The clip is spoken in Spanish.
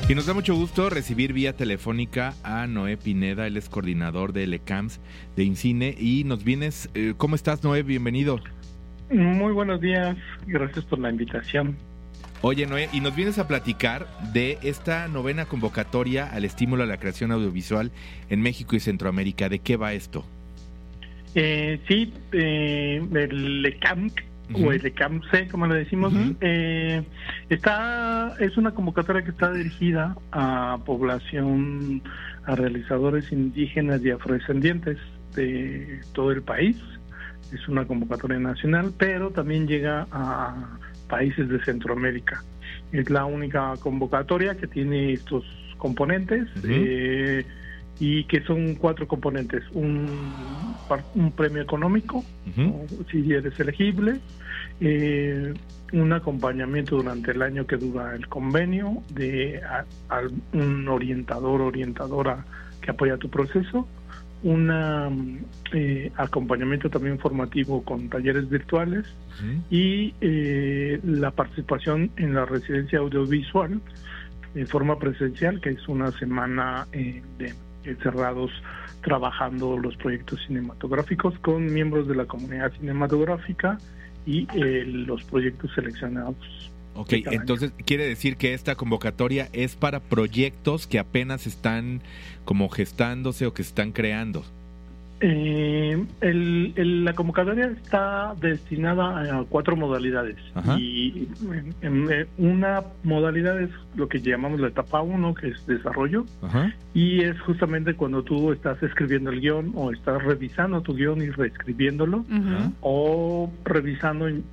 Y nos da mucho gusto recibir vía telefónica a Noé Pineda, él es coordinador de LECAMS de INCINE. Y nos vienes, ¿cómo estás, Noé? Bienvenido. Muy buenos días, gracias por la invitación. Oye, Noé, y nos vienes a platicar de esta 9ª convocatoria al estímulo a la creación audiovisual en México y Centroamérica. ¿De qué va esto? Sí, el LECAMC, o el LECAMC, como le decimos, es una convocatoria que está dirigida a población, a realizadores indígenas y afrodescendientes de todo el país. Es una convocatoria nacional, pero también llega a países de Centroamérica. Es la única convocatoria que tiene estos componentes, y que son 4 componentes: un premio económico, si eres elegible, un acompañamiento durante el año que dura el convenio de un orientadora que apoya tu proceso, un acompañamiento también formativo con talleres virtuales, y la participación en la residencia audiovisual de forma presencial, que es una semana cerrados trabajando los proyectos cinematográficos con miembros de la comunidad cinematográfica y los proyectos seleccionados. Ok, entonces quiere decir que esta convocatoria es para proyectos que apenas están como gestándose o que se están creando. La convocatoria está destinada a 4 modalidades. Y una modalidad es lo que llamamos la etapa 1, que es desarrollo, y es justamente cuando tú estás escribiendo el guión o estás revisando tu guión y reescribiéndolo, o revisando